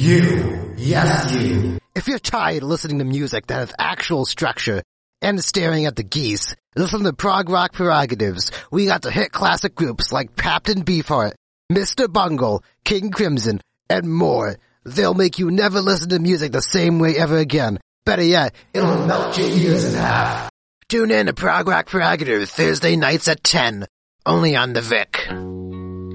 You. Yes, you. If you're tired of listening to music that has actual structure and staring at the geese, listen to Prog Rock Prerogatives. We got the hit classic groups like Captain Beefheart, Mr. Bungle, King Crimson, and more. They'll make you never listen to music the same way ever again. Better yet, it'll melt your ears in half. Tune in to Prog Rock Prerogatives Thursday nights at 10, only on the Vic.